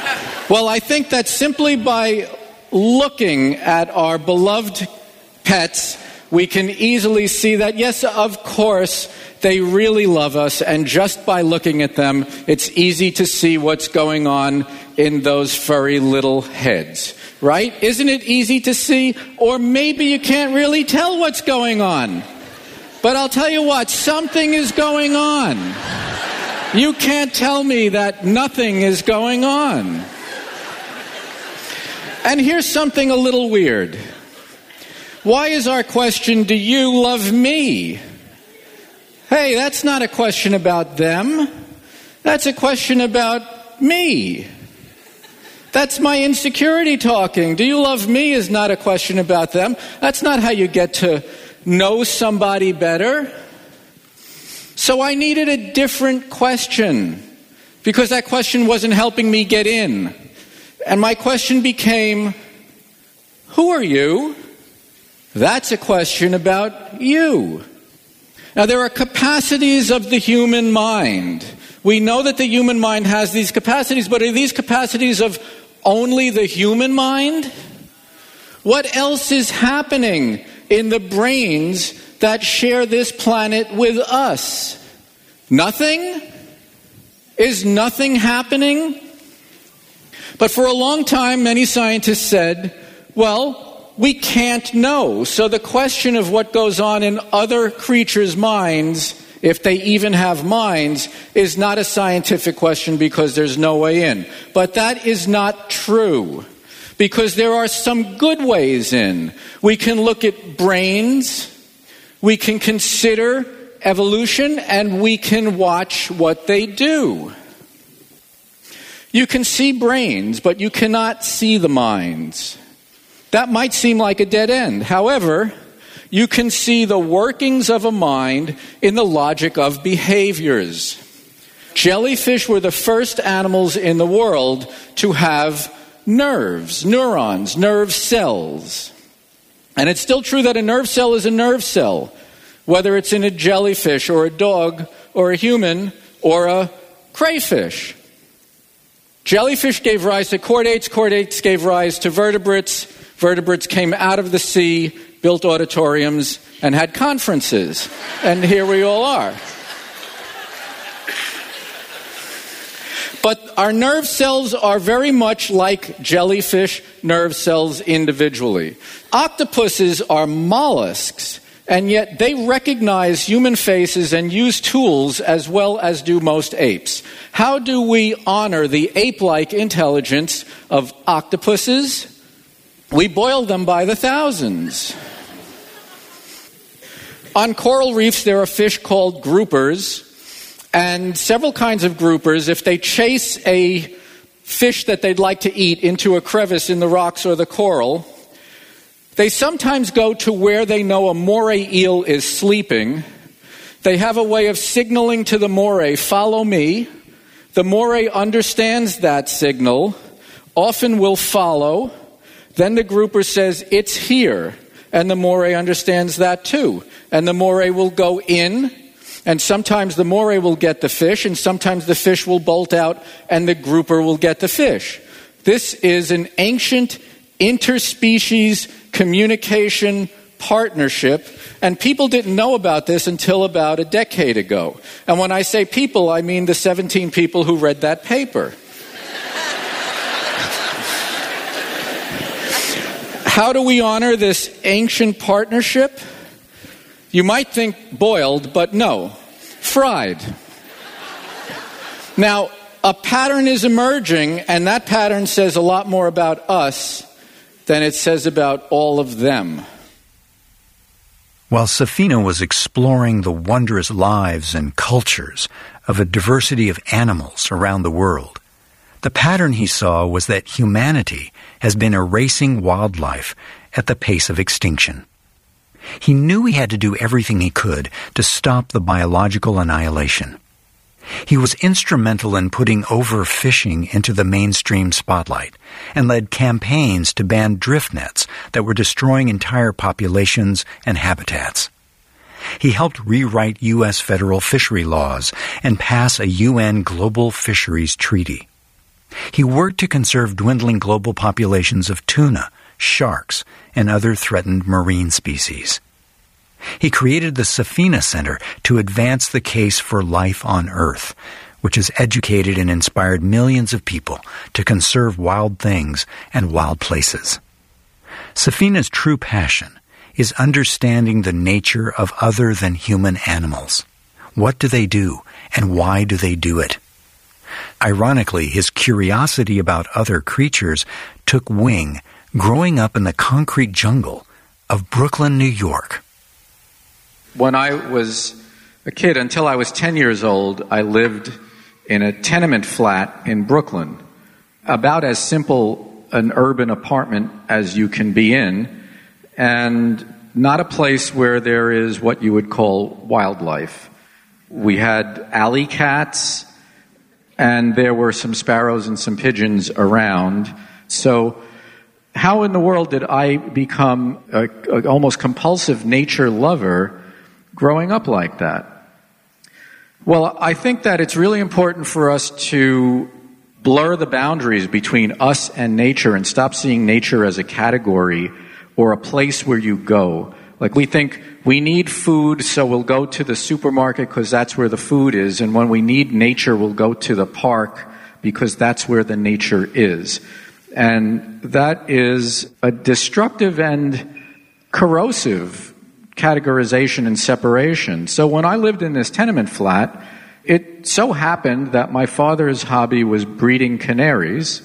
Well, I think that simply by looking at our beloved pets, we can easily see that, yes, of course, they really love us, and just by looking at them, it's easy to see what's going on in those furry little heads, right? Isn't it easy to see? Or maybe you can't really tell what's going on. But I'll tell you what, something is going on. You can't tell me that nothing is going on. And here's something a little weird. Why is our question, do you love me? Hey, that's not a question about them. That's a question about me. That's my insecurity talking. Do you love me is not a question about them. That's not how you get to know somebody better. So I needed a different question because that question wasn't helping me get in. And my question became, who are you? That's a question about you. Now, there are capacities of the human mind. We know that the human mind has these capacities, but are these capacities of only the human mind? What else is happening in the brains that share this planet with us? Nothing? Is nothing happening? But for a long time, many scientists said, well, we can't know. So the question of what goes on in other creatures' minds, if they even have minds, is not a scientific question because there's no way in. But that is not true, because there are some good ways in. We can look at brains, we can consider evolution, and we can watch what they do. You can see brains, but you cannot see the minds. That might seem like a dead end. However, you can see the workings of a mind in the logic of behaviors. Jellyfish were the first animals in the world to have nerves, neurons, nerve cells. And it's still true that a nerve cell is a nerve cell, whether it's in a jellyfish or a dog or a human or a crayfish. Jellyfish gave rise to chordates, chordates gave rise to vertebrates, vertebrates came out of the sea, built auditoriums, and had conferences. And here we all are. But our nerve cells are very much like jellyfish nerve cells individually. Octopuses are mollusks, and yet they recognize human faces and use tools as well as do most apes. How do we honor the ape-like intelligence of octopuses? We boil them by the thousands. On coral reefs, there are fish called groupers, and several kinds of groupers, if they chase a fish that they'd like to eat into a crevice in the rocks or the coral, they sometimes go to where they know a moray eel is sleeping. They have a way of signaling to the moray, follow me. The moray understands that signal, often will follow. Then the grouper says, it's here. And the moray understands that too. And the moray will go in, and sometimes the moray will get the fish, and sometimes the fish will bolt out, and the grouper will get the fish. This is an ancient interspecies communication partnership, and people didn't know about this until about a decade ago. And when I say people, I mean the 17 people who read that paper. How do we honor this ancient partnership? You might think boiled, but no, fried. Now, a pattern is emerging, and that pattern says a lot more about us than it says about all of them. While Safina was exploring the wondrous lives and cultures of a diversity of animals around the world, the pattern he saw was that humanity has been erasing wildlife at the pace of extinction. He knew he had to do everything he could to stop the biological annihilation. He was instrumental in putting overfishing into the mainstream spotlight and led campaigns to ban drift nets that were destroying entire populations and habitats. He helped rewrite U.S. federal fishery laws and pass a UN Global Fisheries Treaty. He worked to conserve dwindling global populations of tuna, sharks, and other threatened marine species. He created the Safina Center to advance the case for life on Earth, which has educated and inspired millions of people to conserve wild things and wild places. Safina's true passion is understanding the nature of other than human animals. What do they do, and why do they do it? Ironically, his curiosity about other creatures took wing growing up in the concrete jungle of Brooklyn, New York. When I was a kid, until I was 10 years old, I lived in a tenement flat in Brooklyn, about as simple an urban apartment as you can be in, and not a place where there is what you would call wildlife. We had alley cats, and there were some sparrows and some pigeons around. So how in the world did I become a almost compulsive nature lover growing up like that? Well, I think that it's really important for us to blur the boundaries between us and nature and stop seeing nature as a category or a place where you go. Like, we think we need food, so we'll go to the supermarket because that's where the food is. And when we need nature, we'll go to the park because that's where the nature is. And that is a destructive and corrosive categorization and separation. So when I lived in this tenement flat, it so happened that my father's hobby was breeding canaries.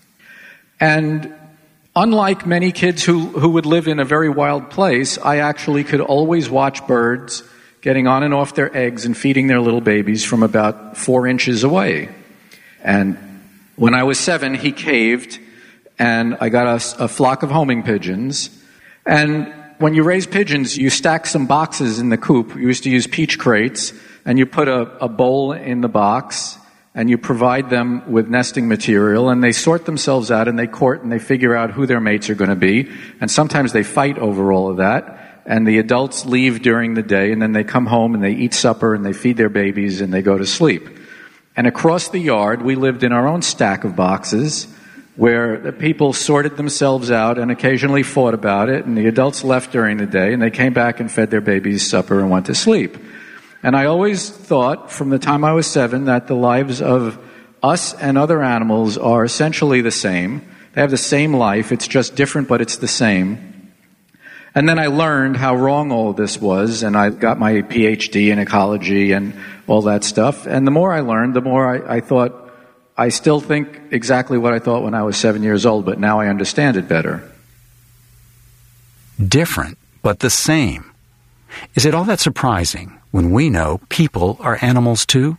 And unlike many kids who would live in a very wild place, I actually could always watch birds getting on and off their eggs and feeding their little babies from about 4 inches away. And when I was 7, he caved, and I got a flock of homing pigeons. And when you raise pigeons, you stack some boxes in the coop. You used to use peach crates, and you put a bowl in the box, and you provide them with nesting material, and they sort themselves out, and they court, and they figure out who their mates are going to be. And sometimes they fight over all of that, and the adults leave during the day, and then they come home, and they eat supper, and they feed their babies, and they go to sleep. And across the yard, we lived in our own stack of boxes, where the people sorted themselves out and occasionally fought about it, and the adults left during the day, and they came back and fed their babies supper and went to sleep. And I always thought, from the time I was 7, that the lives of us and other animals are essentially the same. They have the same life, it's just different, but it's the same. And then I learned how wrong all of this was, and I got my PhD in ecology and all that stuff. And the more I learned, the more I thought, I still think exactly what I thought when I was 7 years old, but now I understand it better. Different, but the same. Is it all that surprising when we know people are animals too?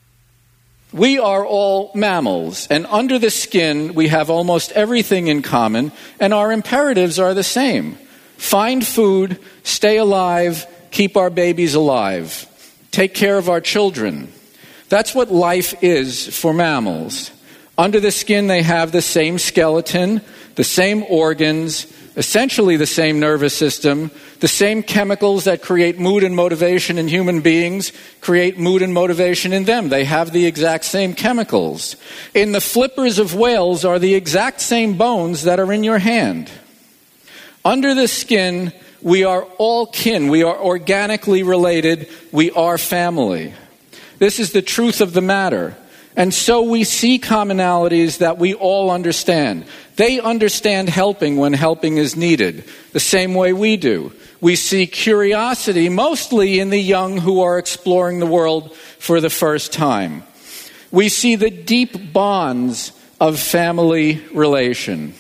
We are all mammals, and under the skin we have almost everything in common, and our imperatives are the same. Find food, stay alive, keep our babies alive, take care of our children. That's what life is for mammals. Under the skin they have the same skeleton, the same organs, essentially the same nervous system, the same chemicals that create mood and motivation in human beings create mood and motivation in them. They have the exact same chemicals. In the flippers of whales are the exact same bones that are in your hand. Under the skin, we are all kin. We are organically related. We are family. This is the truth of the matter. And so we see commonalities that we all understand. They understand helping when helping is needed, the same way we do. We see curiosity mostly in the young who are exploring the world for the first time. We see the deep bonds of family relation.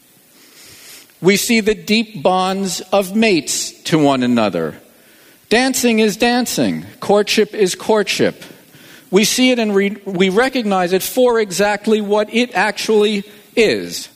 We see the deep bonds of mates to one another. Dancing is dancing. Courtship is courtship. We see it and we recognize it for exactly what it actually is.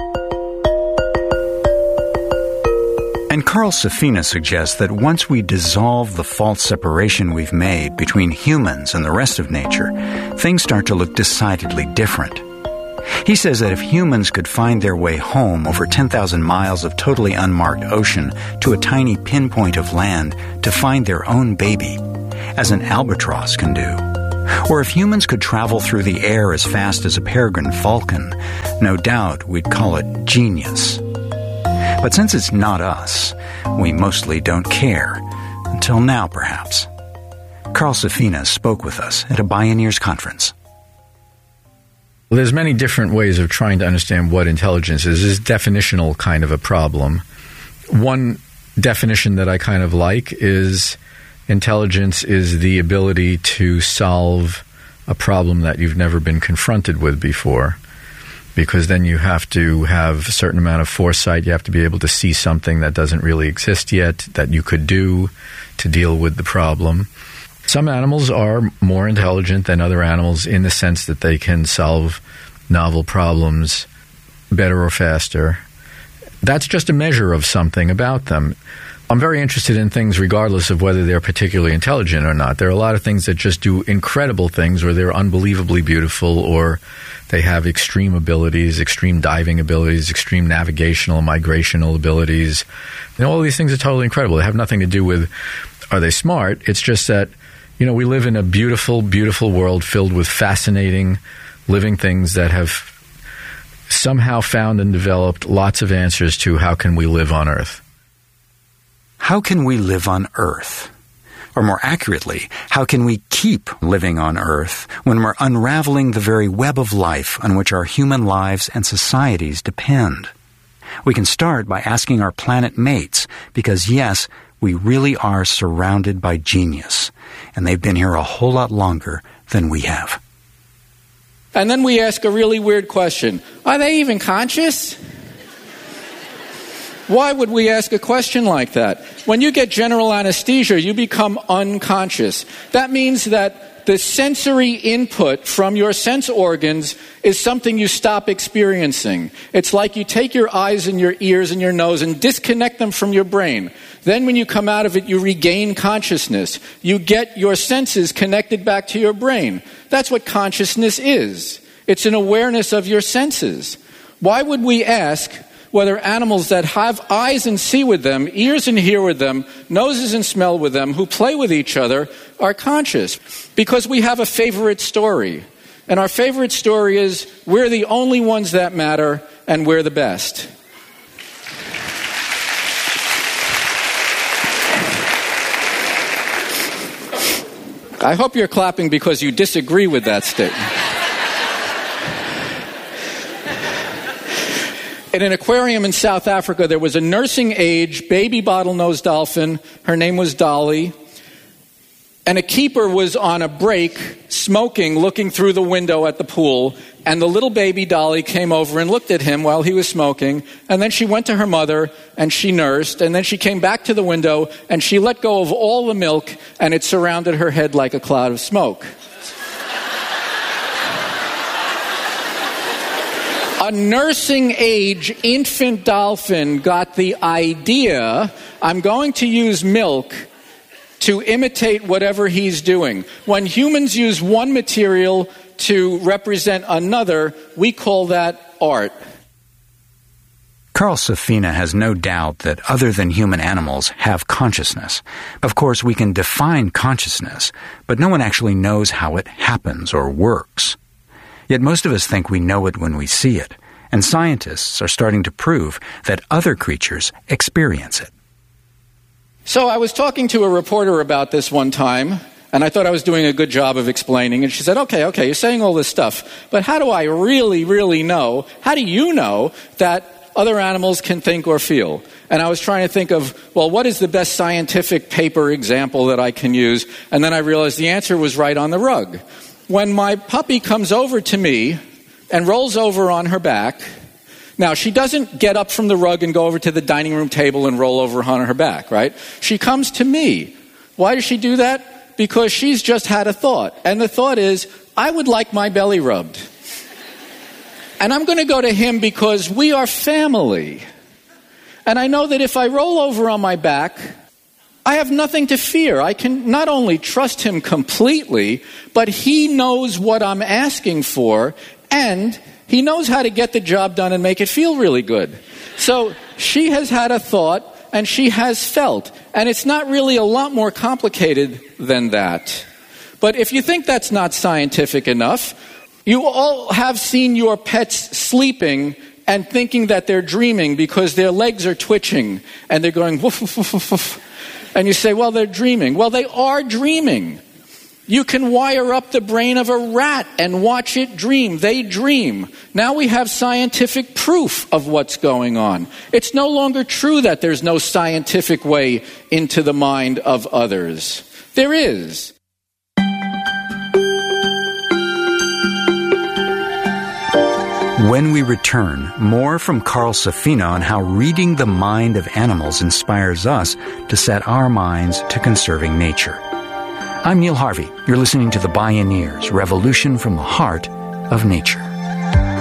And Carl Safina suggests that once we dissolve the false separation we've made between humans and the rest of nature, things start to look decidedly different. He says that if humans could find their way home over 10,000 miles of totally unmarked ocean to a tiny pinpoint of land to find their own baby, as an albatross can do, Or if humans could travel through the air as fast as a peregrine falcon, no doubt we'd call it genius. But since it's not us, we mostly don't care. Until now, perhaps. Carl Safina spoke with us at a Bioneers conference. Well, there's many different ways of trying to understand what intelligence is. It's a definitional kind of a problem. One definition that I kind of like is intelligence is the ability to solve a problem that you've never been confronted with before. Because then you have to have a certain amount of foresight. You have to be able to see something that doesn't really exist yet that you could do to deal with the problem. Some animals are more intelligent than other animals in the sense that they can solve novel problems better or faster. That's just a measure of something about them. I'm very interested in things regardless of whether they're particularly intelligent or not. There are a lot of things that just do incredible things, or they're unbelievably beautiful, or they have extreme abilities, extreme diving abilities, extreme navigational and migrational abilities. And all these things are totally incredible. They have nothing to do with are they smart. It's just that, you know, we live in a beautiful, beautiful world filled with fascinating living things that have somehow found and developed lots of answers to how can we live on Earth. How can we live on Earth? Or more accurately, how can we keep living on Earth when we're unraveling the very web of life on which our human lives and societies depend? We can start by asking our planet mates, because yes, we really are surrounded by genius, and they've been here a whole lot longer than we have. And then we ask a really weird question. Are they even conscious? Why would we ask a question like that? When you get general anesthesia, you become unconscious. That means that the sensory input from your sense organs is something you stop experiencing. It's like you take your eyes and your ears and your nose and disconnect them from your brain. Then when you come out of it, you regain consciousness. You get your senses connected back to your brain. That's what consciousness is. It's an awareness of your senses. Why would we ask whether animals that have eyes and see with them, ears and hear with them, noses and smell with them, who play with each other, are conscious? Because we have a favorite story. And our favorite story is, we're the only ones that matter, and we're the best. I hope you're clapping because you disagree with that statement. In an aquarium in South Africa, there was a nursing-age baby bottlenose dolphin. Her name was Dolly. And a keeper was on a break, smoking, looking through the window at the pool. And the little baby Dolly came over and looked at him while he was smoking. And then she went to her mother and she nursed. And then she came back to the window and she let go of all the milk, and it surrounded her head like a cloud of smoke. A nursing-age infant dolphin got the idea, I'm going to use milk to imitate whatever he's doing. When humans use one material to represent another, we call that art. Carl Safina has no doubt that other than human animals have consciousness. Of course, we can define consciousness, but no one actually knows how it happens or works. Yet most of us think we know it when we see it, and scientists are starting to prove that other creatures experience it. So I was talking to a reporter about this one time, and I thought I was doing a good job of explaining, and she said, okay, you're saying all this stuff, but how do I really, really know, how do you know that other animals can think or feel? And I was trying to think of, well, what is the best scientific paper example that I can use? And then I realized the answer was right on the rug. When my puppy comes over to me and rolls over on her back, now she doesn't get up from the rug and go over to the dining room table and roll over on her back, right? She comes to me. Why does she do that? Because she's just had a thought. And the thought is, I would like my belly rubbed. And I'm going to go to him because we are family. And I know that if I roll over on my back, I have nothing to fear. I can not only trust him completely, but he knows what I'm asking for, and he knows how to get the job done and make it feel really good. So she has had a thought, and she has felt. And it's not really a lot more complicated than that. But if you think that's not scientific enough, you all have seen your pets sleeping and thinking that they're dreaming because their legs are twitching and they're going woof, woof, woof, woof, woof. And you say, well, they're dreaming. Well, they are dreaming. You can wire up the brain of a rat and watch it dream. They dream. Now we have scientific proof of what's going on. It's no longer true that there's no scientific way into the mind of others. There is. When we return, more from Carl Safina on how reading the mind of animals inspires us to set our minds to conserving nature. I'm Neil Harvey. You're listening to The Bioneers, Revolution from the Heart of Nature.